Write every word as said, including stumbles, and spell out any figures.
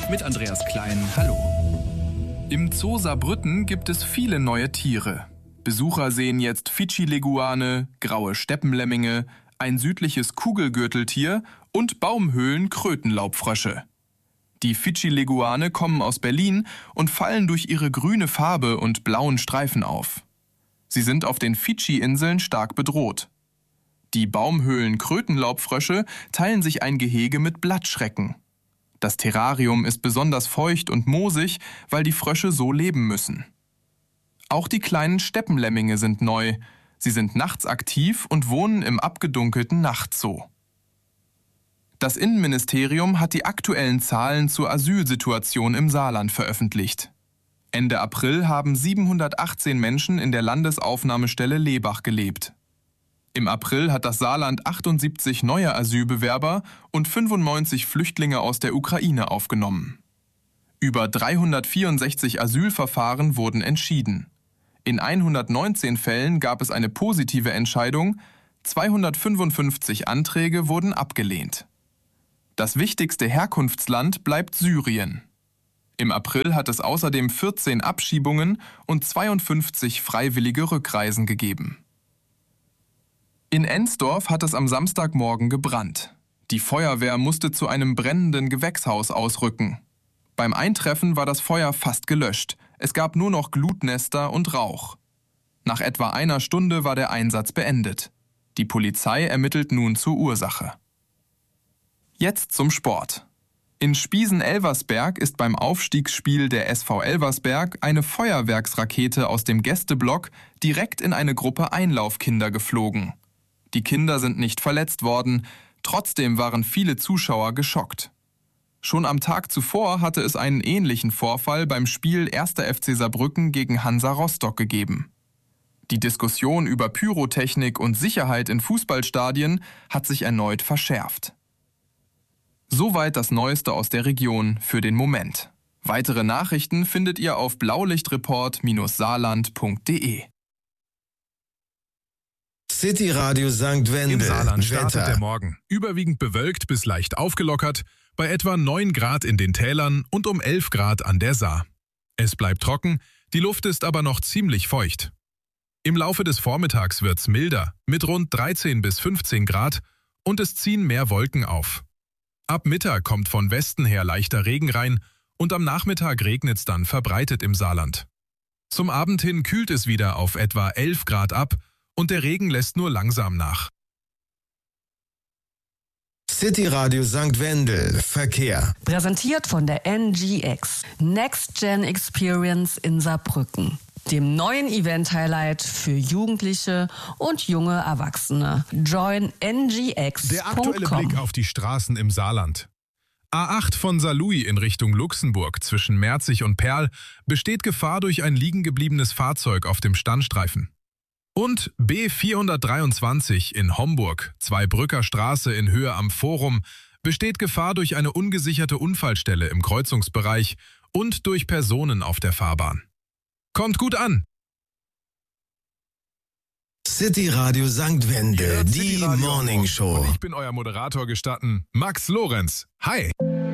mit Andreas Klein. Hallo. Im Zoo Saarbrücken gibt es viele neue Tiere. Besucher sehen jetzt Fidschi-Leguane, graue Steppenlemminge, ein südliches Kugelgürteltier und Baumhöhlen-Krötenlaubfrösche. Die Fidschi-Leguane kommen aus Berlin und fallen durch ihre grüne Farbe und blauen Streifen auf. Sie sind auf den Fidschi-Inseln stark bedroht. Die Baumhöhlen-Krötenlaubfrösche teilen sich ein Gehege mit Blattschrecken. Das Terrarium ist besonders feucht und moosig, weil die Frösche so leben müssen. Auch die kleinen Steppenlemminge sind neu. Sie sind nachts aktiv und wohnen im abgedunkelten Nachtzoo. Das Innenministerium hat die aktuellen Zahlen zur Asylsituation im Saarland veröffentlicht. Ende April haben siebenhundertachtzehn Menschen in der Landesaufnahmestelle Lebach gelebt. Im April hat das Saarland achtundsiebzig neue Asylbewerber und fünfundneunzig Flüchtlinge aus der Ukraine aufgenommen. Über dreihundertvierundsechzig Asylverfahren wurden entschieden. In hundertneunzehn Fällen gab es eine positive Entscheidung, zweihundertfünfundfünfzig Anträge wurden abgelehnt. Das wichtigste Herkunftsland bleibt Syrien. Im April hat es außerdem vierzehn Abschiebungen und zweiundfünfzig freiwillige Rückreisen gegeben. In Ensdorf hat es am Samstagmorgen gebrannt. Die Feuerwehr musste zu einem brennenden Gewächshaus ausrücken. Beim Eintreffen war das Feuer fast gelöscht. Es gab nur noch Glutnester und Rauch. Nach etwa einer Stunde war der Einsatz beendet. Die Polizei ermittelt nun zur Ursache. Jetzt zum Sport. In Spiesen-Elversberg ist beim Aufstiegsspiel der S V Elversberg eine Feuerwerksrakete aus dem Gästeblock direkt in eine Gruppe Einlaufkinder geflogen. Die Kinder sind nicht verletzt worden, trotzdem waren viele Zuschauer geschockt. Schon am Tag zuvor hatte es einen ähnlichen Vorfall beim Spiel erster F C Saarbrücken gegen Hansa Rostock gegeben. Die Diskussion über Pyrotechnik und Sicherheit in Fußballstadien hat sich erneut verschärft. Soweit das Neueste aus der Region für den Moment. Weitere Nachrichten findet ihr auf blaulichtreport Saarland punkt de. City Radio Sankt Wendel. Im Saarland startet Wetter. der Morgen. Überwiegend bewölkt bis leicht aufgelockert, bei etwa neun Grad in den Tälern und um elf Grad an der Saar. Es bleibt trocken, die Luft ist aber noch ziemlich feucht. Im Laufe des Vormittags wird's milder, mit rund dreizehn bis fünfzehn Grad und es ziehen mehr Wolken auf. Ab Mittag kommt von Westen her leichter Regen rein und am Nachmittag regnet's dann verbreitet im Saarland. Zum Abend hin kühlt es wieder auf etwa elf Grad ab und der Regen lässt nur langsam nach. City Radio Sankt Wendel. Verkehr. Präsentiert von der N G X. Next Gen Experience in Saarbrücken. Dem neuen Event-Highlight für Jugendliche und junge Erwachsene. Join N G X Punkt com. Der aktuelle Blick auf die Straßen im Saarland. A acht von Saarlouis in Richtung Luxemburg zwischen Merzig und Perl besteht Gefahr durch ein liegengebliebenes Fahrzeug auf dem Standstreifen. Und B vierhundertdreiundzwanzig in Homburg, Zweibrücker Straße in Höhe am Forum, besteht Gefahr durch eine ungesicherte Unfallstelle im Kreuzungsbereich und durch Personen auf der Fahrbahn. Kommt gut an! City Radio Sankt Wendel, die City Radio Morning Show. Und ich bin euer Moderator gestatten, Max Lorenz. Hi!